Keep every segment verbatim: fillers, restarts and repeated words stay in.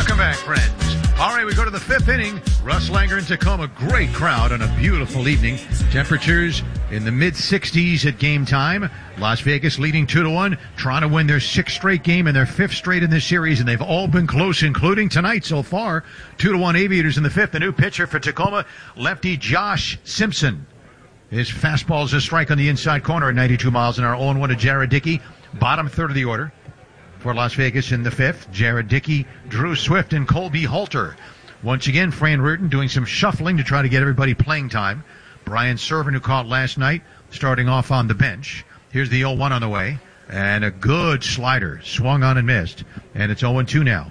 Welcome back, friends. All right, we go to the fifth inning. Russ Langer in Tacoma. Great crowd on a beautiful evening. Temperatures in the mid sixties at game time. Las Vegas leading two to one, trying to win their sixth straight game and their fifth straight in this series, and they've all been close, including tonight so far. two to one Aviators in the fifth. The new pitcher for Tacoma, lefty Josh Simpson. His fastball is a strike on the inside corner at ninety-two miles an hour. oh one to Jared Dickey, bottom third of the order. For Las Vegas in the fifth, Jared Dickey, Drew Swift, and Colby Halter. Once again, Fran Reardon doing some shuffling to try to get everybody playing time. Brian Servant, who caught last night, starting off on the bench. Here's the oh one on the way. And a good slider. Swung on and missed. And it's oh two now.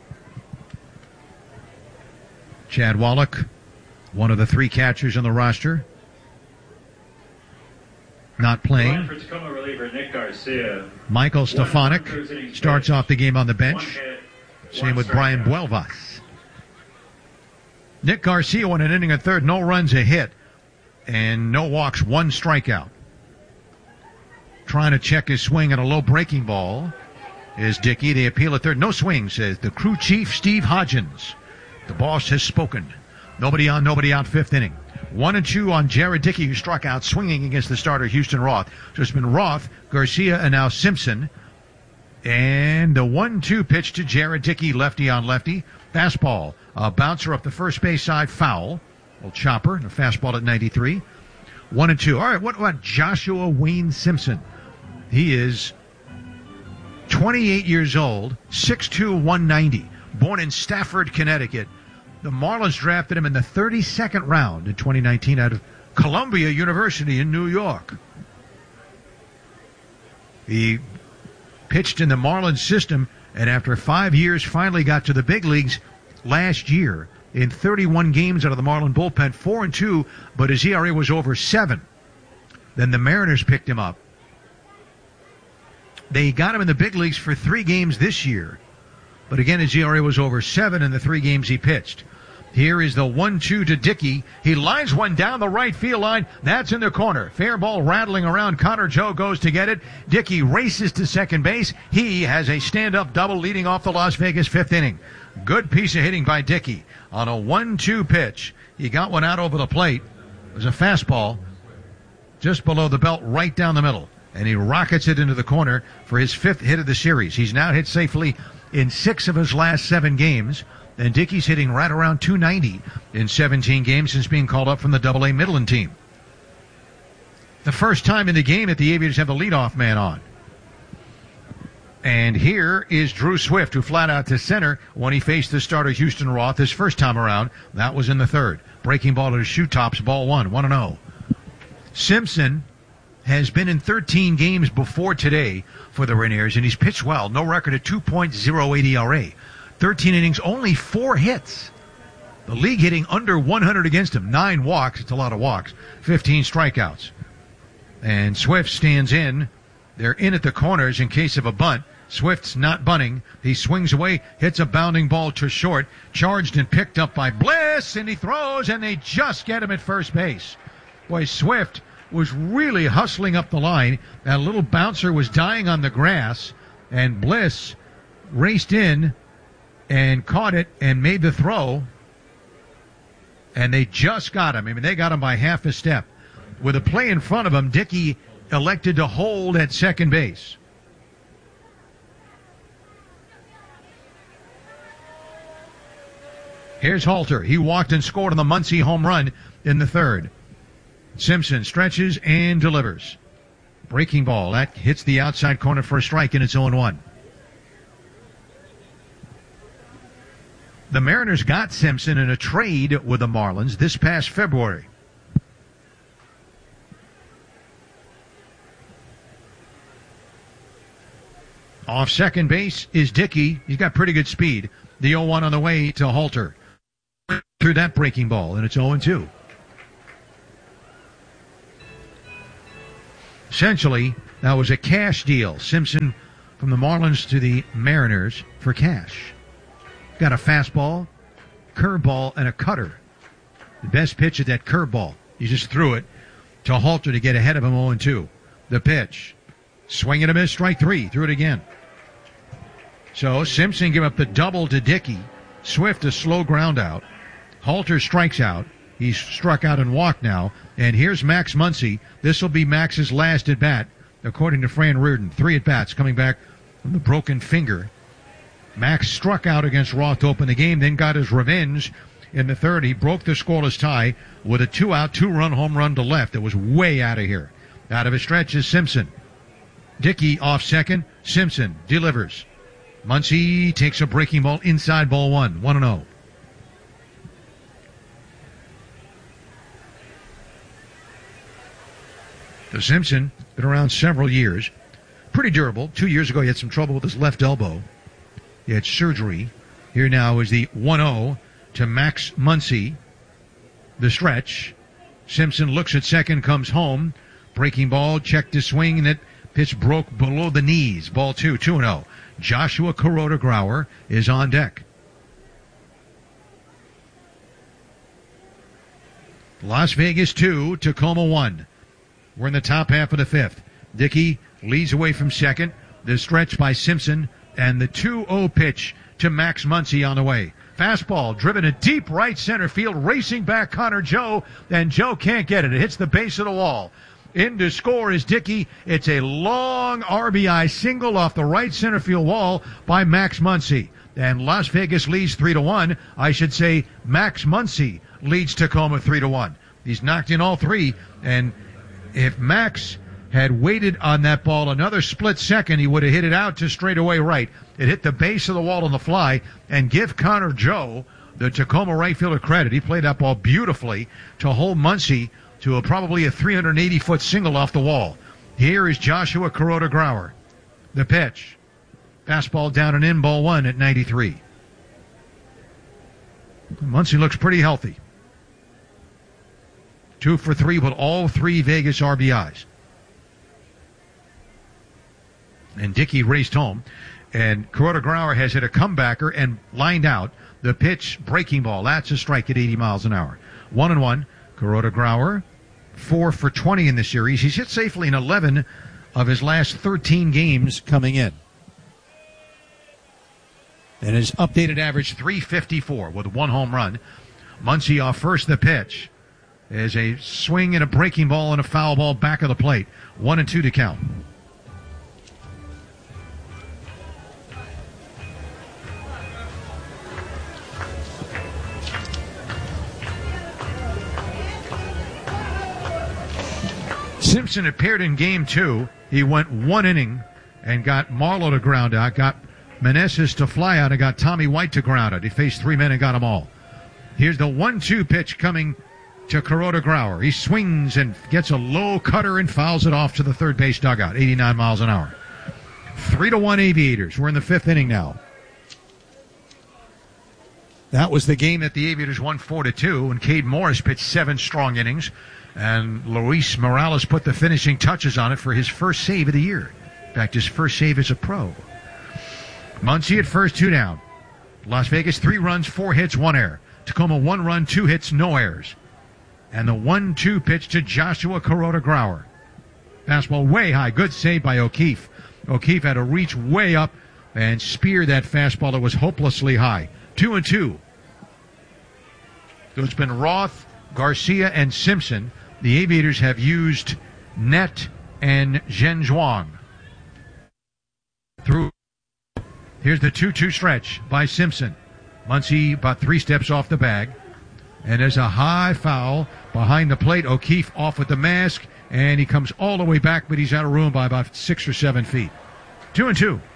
Chad Wallach, one of the three catchers on the roster, not playing. For Tacoma reliever Nick Garcia. Michael Stefanik starts off the game on the bench. Same with Brian Buelvas. Nick Garcia won an inning at third, no runs, a hit, and no walks, one strikeout. Trying to check his swing at a low breaking ball is Dickey. They appeal at third. No swing, says the crew chief, Steve Hodgins. The boss has spoken. Nobody on, nobody out, fifth inning. One and two on Jared Dickey, who struck out swinging against the starter, Houston Roth. So it's been Roth, Garcia, and now Simpson. And the one two pitch to Jared Dickey, lefty on lefty. Fastball, a bouncer up the first base side, foul. Little chopper, and a fastball at ninety-three. One and two. All right, what about Joshua Wayne Simpson? He is twenty-eight years old, six two, one ninety. Born in Stafford, Connecticut. The Marlins drafted him in the thirty-second round in twenty nineteen out of Columbia University in New York. He pitched in the Marlins system, and after five years finally got to the big leagues last year in thirty-one games out of the Marlin bullpen, four and two, but his E R A was over seven. Then the Mariners picked him up. They got him in the big leagues for three games this year, but again his E R A was over seven in the three games he pitched. Here is the one two to Dickey. He lines one down the right field line. That's in the corner. Fair ball rattling around. Connor Joe goes to get it. Dickey races to second base. He has a stand-up double leading off the Las Vegas fifth inning. Good piece of hitting by Dickey on a one two pitch. He got one out over the plate. It was a fastball just below the belt right down the middle. And he rockets it into the corner for his fifth hit of the series. He's now hit safely in six of his last seven games. And Dickey's hitting right around two ninety in seventeen games since being called up from the double A Midland team. The first time in the game that the Aviators have the leadoff man on. And here is Drew Swift, who flat out to center when he faced the starter Houston Roth his first time around. That was in the third. Breaking ball to his shoe tops, ball one, one and oh. Simpson has been in thirteen games before today for the Rainiers, and he's pitched well. No record at two point oh eight E R A. thirteen innings, only four hits. The league hitting under one hundred against him. Nine walks. It's a lot of walks. fifteen strikeouts. And Swift stands in. They're in at the corners in case of a bunt. Swift's not bunting. He swings away, hits a bounding ball to short. Charged and picked up by Bliss, and he throws, and they just get him at first base. Boy, Swift was really hustling up the line. That little bouncer was dying on the grass, and Bliss raced in and caught it and made the throw, and they just got him. I mean, they got him by half a step. With a play in front of him, Dickey elected to hold at second base. Here's Halter. He walked and scored on the Muncy home run in the third. Simpson stretches and delivers. Breaking ball. That hits the outside corner for a strike, and it's oh one. The Mariners got Simpson in a trade with the Marlins this past February. Off second base is Dickey. He's got pretty good speed. The oh one on the way to Halter. Through that breaking ball, and it's oh two. Essentially, that was a cash deal. Simpson from the Marlins to the Mariners for cash. Got a fastball, curveball, and a cutter. The best pitch at that curveball. He just threw it to Halter to get ahead of him oh two. The pitch. Swing and a miss, strike three. Threw it again. So Simpson gave up the double to Dickey. Swift a slow ground out. Halter strikes out. He's struck out and walked now. And here's Max Muncy. This will be Max's last at bat, according to Fran Riordan. Three at bats coming back from the broken finger. Max struck out against Roth to open the game, then got his revenge in the third. He broke the scoreless tie with a two-out, two-run home run to left. It was way out of here. Out of his stretch is Simpson. Dickey off second. Simpson delivers. Muncy takes a breaking ball inside, ball one. one and oh. So Simpson, been around several years. Pretty durable. Two years ago, he had some trouble with his left elbow. He had surgery. Here now is the one oh to Max Muncy. The stretch. Simpson looks at second, comes home. Breaking ball, checked his swing, and it pitch broke below the knees. Ball two, two and oh. Joshua Kuroda Grauer is on deck. Las Vegas two, Tacoma one. We're in the top half of the fifth. Dickey leads away from second. The stretch by Simpson, and the two oh pitch to Max Muncy on the way. Fastball driven to deep right center field, racing back Connor Joe, and Joe can't get it. It hits the base of the wall. In to score is Dickey. It's a long R B I single off the right center field wall by Max Muncy. And Las Vegas leads three to one. I should say Max Muncy leads Tacoma three to one. He's knocked in all three, and if Max had waited on that ball another split second, he would have hit it out to straightaway right. It hit the base of the wall on the fly, and give Connor Joe, the Tacoma right fielder, credit. He played that ball beautifully to hold Muncy to a, probably a three hundred eighty foot single off the wall. Here is Joshua Kuroda Grauer. The pitch. Fastball down and in, ball one at ninety-three. Muncy looks pretty healthy. Two for three with all three Vegas R B Is. And Dickey raced home. And Kuroda Grauer has hit a comebacker and lined out. The pitch, breaking ball. That's a strike at eighty miles an hour. One and one. Kuroda Grauer, four for twenty in the series. He's hit safely in eleven of his last thirteen games coming in. And his updated average, three fifty-four with one home run. Muncy off first, the pitch is a swing and a breaking ball and a foul ball back of the plate. One and two to count. Simpson appeared in game two. He went one inning and got Marlowe to ground out, got Meneses to fly out, and got Tommy White to ground out. He faced three men and got them all. Here's the one two pitch coming to Kuroda Grauer. He swings and gets a low cutter and fouls it off to the third base dugout, eighty-nine miles an hour. Three to one Aviators. We're in the fifth inning now. That was the game that the Aviators won four to two, and Cade Morris pitched seven strong innings. And Luis Morales put the finishing touches on it for his first save of the year. In fact, his first save as a pro. Muncy at first, two down. Las Vegas, three runs, four hits, one error. Tacoma, one run, two hits, no errors. And the one two pitch to Joshua Kuroda Grauer. Fastball way high. Good save by O'Keefe. O'Keefe had to reach way up and spear that fastball that was hopelessly high. Two and two. So it's been Roth, Garcia, and Simpson. The Aviators have used Net and Zhen Zhuang. Through. Here's the two two stretch by Simpson. Muncy about three steps off the bag. And there's a high foul behind the plate. O'Keefe off with the mask, and he comes all the way back, but he's out of room by about six or seven feet. Two and two.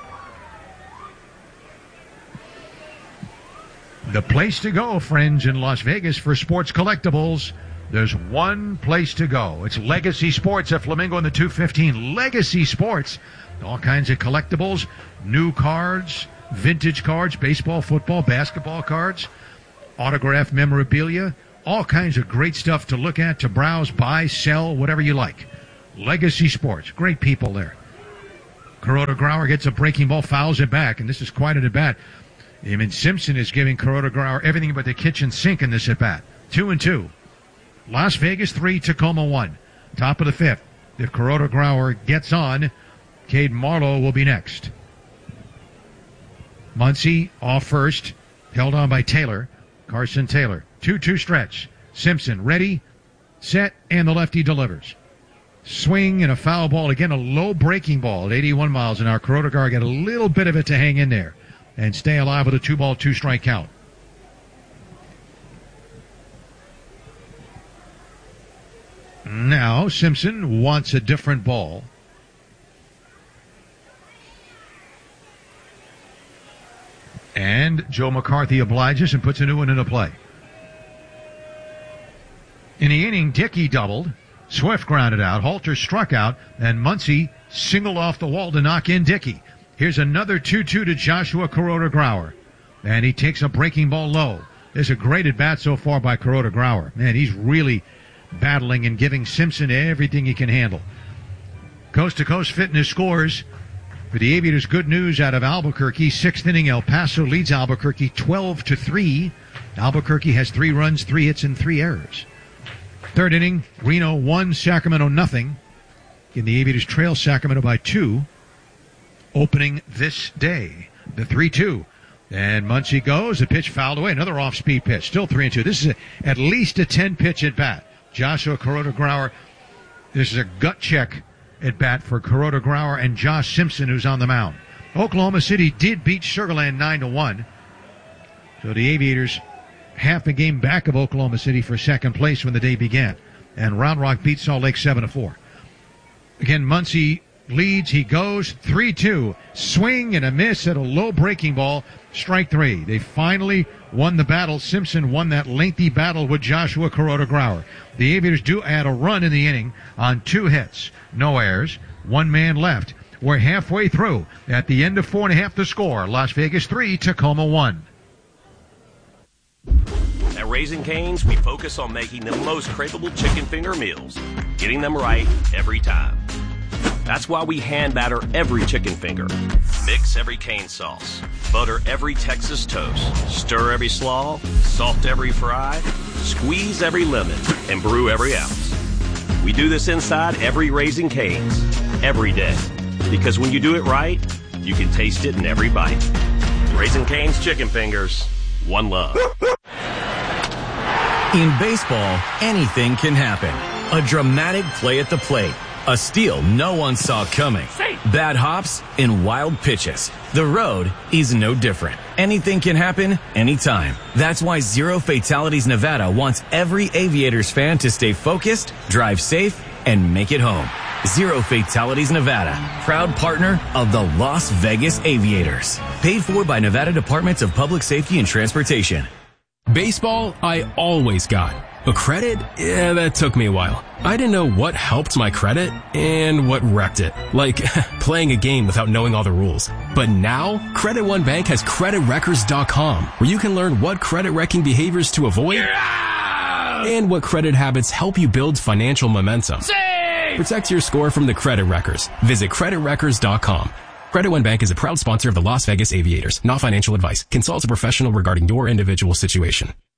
The place to go, friends, in Las Vegas for sports collectibles. There's one place to go. It's Legacy Sports at Flamingo in the two fifteen. Legacy Sports. All kinds of collectibles, new cards, vintage cards, baseball, football, basketball cards, autographed memorabilia, all kinds of great stuff to look at, to browse, buy, sell, whatever you like. Legacy Sports. Great people there. Kuroda Grauer gets a breaking ball, fouls it back, and this is quite an at-bat. I mean, Simpson is giving Kuroda Grauer everything but the kitchen sink in this at-bat. Two and two. Las Vegas three, Tacoma one. Top of the fifth. If Kuroda Grauer gets on, Cade Marlowe will be next. Muncy off first. Held on by Taylor. Carson Taylor. two two stretch. Simpson ready, set, and the lefty delivers. Swing and a foul ball. Again, a low breaking ball at eighty-one miles an hour. Kuroda Gawa got a little bit of it to hang in there and stay alive with a two ball, two strike count. Now, Simpson wants a different ball. And Joe McCarthy obliges and puts a new one into play. In the inning, Dickey doubled. Swift grounded out. Halter struck out. And Muncy singled off the wall to knock in Dickey. Here's another two two to Joshua Kuroda Gawa. And he takes a breaking ball low. There's a great at bat so far by Kuroda Gawa. Man, he's really battling and giving Simpson everything he can handle. Coast to Coast Fitness scores for the Aviators. Good news out of Albuquerque. Sixth inning, El Paso leads Albuquerque twelve to three. Albuquerque has three runs, three hits, and three errors. Third inning, Reno one, Sacramento nothing. And the Aviators trail Sacramento by two. Opening this day, the three two. And Muncy goes, the pitch fouled away. Another off-speed pitch, still three and two. This is a, at least a ten-pitch at bat. Joshua Kuroda Gawa. This is a gut check at bat for Kuroda Gawa and Josh Simpson, who's on the mound. Oklahoma City did beat Sugar Land nine to one. So the Aviators half a game back of Oklahoma City for second place when the day began. And Round Rock beat Salt Lake seven to four. Again, Muncy leads. He goes three two. Swing and a miss at a low breaking ball. Strike three. They finally won the battle. Simpson won that lengthy battle with Joshua Kuroda Gawa. The Aviators do add a run in the inning on two hits. No errors. One man left. We're halfway through. At the end of four and a half, the score. Las Vegas three, Tacoma one. At Raising Cane's, we focus on making the most craveable chicken finger meals, getting them right every time. That's why we hand batter every chicken finger, mix every cane sauce, butter every Texas toast, stir every slaw, salt every fry, squeeze every lemon, and brew every ounce. We do this inside every Raising Cane's, every day. Because when you do it right, you can taste it in every bite. Raising Cane's chicken fingers, one love. In baseball, anything can happen. A dramatic play at the plate. A steal no one saw coming. Bad hops and wild pitches. The road is no different. Anything can happen anytime. That's why Zero Fatalities Nevada wants every Aviators fan to stay focused, drive safe, and make it home. Zero Fatalities Nevada, proud partner of the Las Vegas Aviators. Paid for by Nevada Departments of Public Safety and Transportation. Baseball, I always got. But credit, yeah, that took me a while. I didn't know what helped my credit and what wrecked it. Like playing a game without knowing all the rules. But now, Credit One Bank has credit wreckers dot com, where you can learn what credit wrecking behaviors to avoid and what credit habits help you build financial momentum. Save! Protect your score from the credit wreckers. Visit credit wreckers dot com. Credit One Bank is a proud sponsor of the Las Vegas Aviators. Not financial advice. Consult a professional regarding your individual situation.